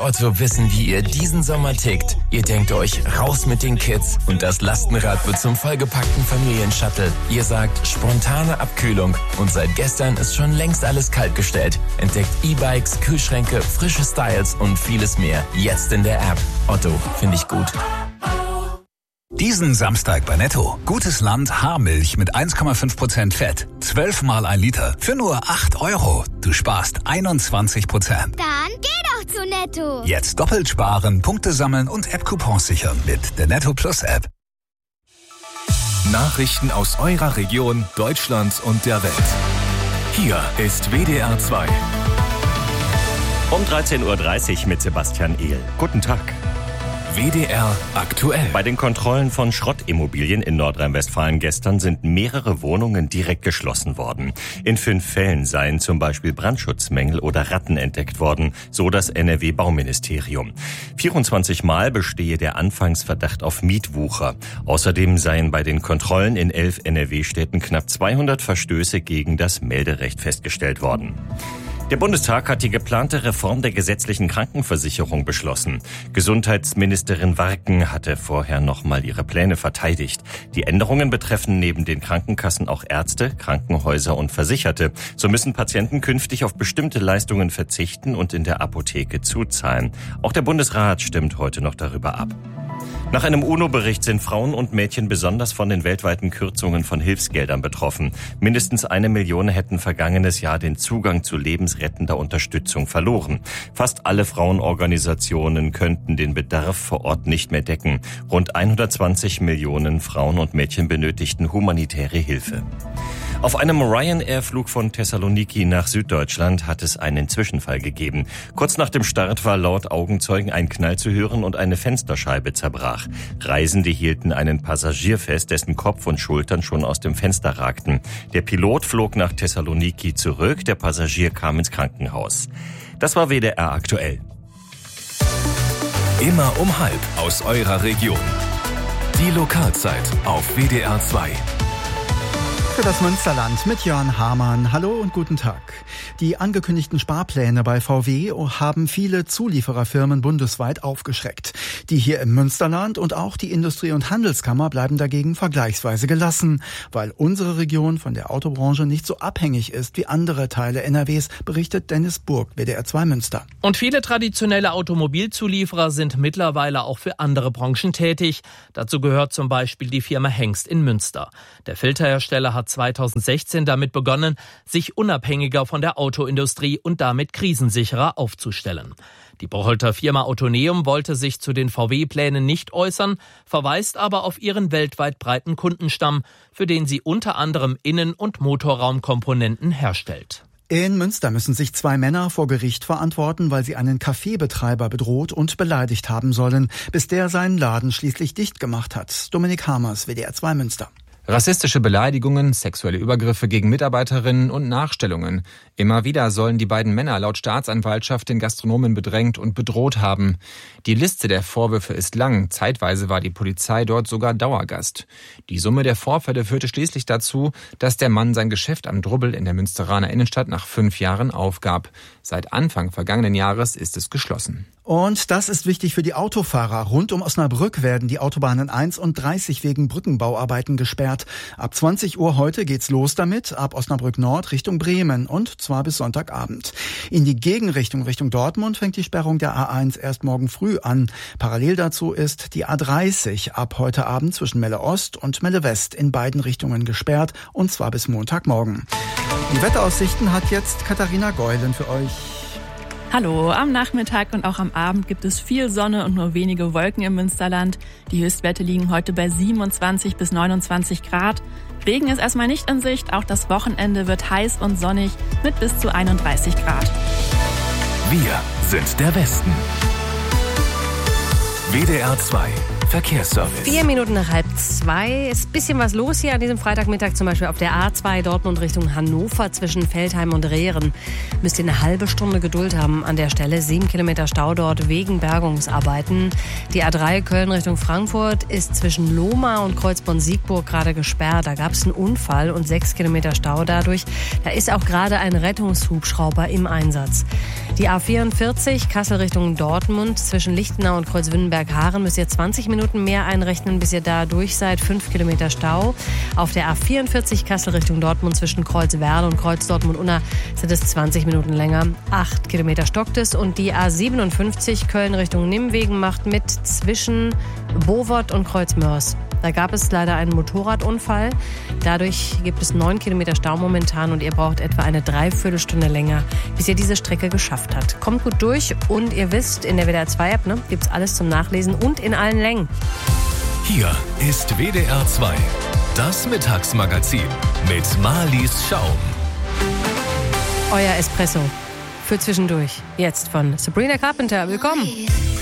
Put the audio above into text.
bei Otto wissen, wie ihr diesen Sommer tickt. Ihr denkt euch, raus mit den Kids und das Lastenrad wird zum vollgepackten Familienshuttle. Ihr sagt, spontane Abkühlung und seit gestern ist schon längst alles kaltgestellt. Entdeckt E-Bikes, Kühlschränke, frische Styles und vieles mehr. Jetzt in der App. Otto, finde ich gut. Diesen Samstag bei Netto. Gutes Land Haarmilch mit 1,5% Fett. 12 mal 1 Liter für nur 8 €. Du sparst 21%. Dann geh doch zu Netto. Jetzt doppelt sparen, Punkte sammeln und App-Coupons sichern mit der Netto Plus App. Nachrichten aus eurer Region, Deutschland und der Welt. Hier ist WDR 2. Um 13.30 Uhr mit Sebastian Ehl. Guten Tag. WDR aktuell. Bei den Kontrollen von Schrottimmobilien in Nordrhein-Westfalen gestern sind mehrere Wohnungen direkt geschlossen worden. In 5 Fällen seien zum Beispiel Brandschutzmängel oder Ratten entdeckt worden, so das NRW-Bauministerium. 24 Mal bestehe der Anfangsverdacht auf Mietwucher. Außerdem seien bei den Kontrollen in 11 NRW-Städten knapp 200 Verstöße gegen das Melderecht festgestellt worden. Der Bundestag hat die geplante Reform der gesetzlichen Krankenversicherung beschlossen. Gesundheitsministerin Warken hatte vorher nochmal ihre Pläne verteidigt. Die Änderungen betreffen neben den Krankenkassen auch Ärzte, Krankenhäuser und Versicherte. So müssen Patienten künftig auf bestimmte Leistungen verzichten und in der Apotheke zuzahlen. Auch der Bundesrat stimmt heute noch darüber ab. Nach einem UNO-Bericht sind Frauen und Mädchen besonders von den weltweiten Kürzungen von Hilfsgeldern betroffen. Mindestens 1 Million hätten vergangenes Jahr den Zugang zu lebensrettender Unterstützung verloren. Fast alle Frauenorganisationen könnten den Bedarf vor Ort nicht mehr decken. Rund 120 Millionen Frauen und Mädchen benötigten humanitäre Hilfe. Auf einem Ryanair-Flug von Thessaloniki nach Süddeutschland hat es einen Zwischenfall gegeben. Kurz nach dem Start war laut Augenzeugen ein Knall zu hören und eine Fensterscheibe zerbrach. Reisende hielten einen Passagier fest, dessen Kopf und Schultern schon aus dem Fenster ragten. Der Pilot flog nach Thessaloniki zurück, der Passagier kam ins Krankenhaus. Das war WDR aktuell. Immer um 12 aus eurer Region. Die Lokalzeit auf WDR 2. Für das Münsterland mit Jörn Hamann. Hallo und guten Tag. Die angekündigten Sparpläne bei VW haben viele Zuliefererfirmen bundesweit aufgeschreckt. Die hier im Münsterland und auch die Industrie- und Handelskammer bleiben dagegen vergleichsweise gelassen, weil unsere Region von der Autobranche nicht so abhängig ist wie andere Teile NRWs, berichtet Dennis Burg, WDR 2 Münster. Und viele traditionelle Automobilzulieferer sind mittlerweile auch für andere Branchen tätig. Dazu gehört zum Beispiel die Firma Hengst in Münster. Der Filterhersteller hat 2016 damit begonnen, sich unabhängiger von der Autoindustrie und damit krisensicherer aufzustellen. Die Bocholter Firma Autoneum wollte sich zu den VW-Plänen nicht äußern, verweist aber auf ihren weltweit breiten Kundenstamm, für den sie unter anderem Innen- und Motorraumkomponenten herstellt. In Münster müssen sich 2 Männer vor Gericht verantworten, weil sie einen Kaffeebetreiber bedroht und beleidigt haben sollen, bis der seinen Laden schließlich dicht gemacht hat. Dominik Hamers, WDR 2 Münster. Rassistische Beleidigungen, sexuelle Übergriffe gegen Mitarbeiterinnen und Nachstellungen. Immer wieder sollen die beiden Männer laut Staatsanwaltschaft den Gastronomen bedrängt und bedroht haben. Die Liste der Vorwürfe ist lang. Zeitweise war die Polizei dort sogar Dauergast. Die Summe der Vorfälle führte schließlich dazu, dass der Mann sein Geschäft am Drubbel in der Münsteraner Innenstadt nach 5 Jahren aufgab. Seit Anfang vergangenen Jahres ist es geschlossen. Und das ist wichtig für die Autofahrer. Rund um Osnabrück werden die Autobahnen 1 und 30 wegen Brückenbauarbeiten gesperrt. Ab 20 Uhr heute geht's los damit, ab Osnabrück Nord Richtung Bremen und zwar bis Sonntagabend. In die Gegenrichtung Richtung Dortmund fängt die Sperrung der A1 erst morgen früh an. Parallel dazu ist die A30 ab heute Abend zwischen Melle Ost und Melle West in beiden Richtungen gesperrt und zwar bis Montagmorgen. Die Wetteraussichten hat jetzt Katharina Geulen für euch. Hallo, am Nachmittag und auch am Abend gibt es viel Sonne und nur wenige Wolken im Münsterland. Die Höchstwerte liegen heute bei 27 bis 29 Grad. Regen ist erstmal nicht in Sicht, auch das Wochenende wird heiß und sonnig mit bis zu 31 Grad. Wir sind der Westen. WDR 2 Verkehrsservice. 4 Minuten nach 1:30. Ist ein bisschen was los hier an diesem Freitagmittag, zum Beispiel auf der A2 Dortmund Richtung Hannover zwischen Veltheim und Rehren. Müsst ihr eine halbe Stunde Geduld haben an der Stelle. 7 Kilometer Stau dort wegen Bergungsarbeiten. Die A3 Köln Richtung Frankfurt ist zwischen Lohmar und Kreuzborn-Siegburg gerade gesperrt. Da gab es einen Unfall und 6 Kilometer Stau dadurch. Da ist auch gerade ein Rettungshubschrauber im Einsatz. Die A44 Kassel Richtung Dortmund zwischen Lichtenau und Kreuzwindenberg-Haaren müsst ihr 20 Minuten mehr einrechnen, bis ihr da durch seid. 5 Kilometer Stau. Auf der A44 Kassel Richtung Dortmund zwischen Kreuzwerl und Kreuz Dortmund-Unna sind es 20 Minuten länger. 8 Kilometer stockt es. Und die A57 Köln Richtung Nimwegen macht mit zwischen Bovot und Kreuzmörs. Da gab es leider einen Motorradunfall. Dadurch gibt es 9 Kilometer Stau momentan und ihr braucht etwa eine Dreiviertelstunde länger, bis ihr diese Strecke geschafft habt. Kommt gut durch und ihr wisst, in der WDR 2 App gibt es alles zum Nachlesen und in allen Längen. Hier ist WDR 2, das Mittagsmagazin mit Marlies Schaum. Euer Espresso für zwischendurch. Jetzt von Sabrina Carpenter. Willkommen.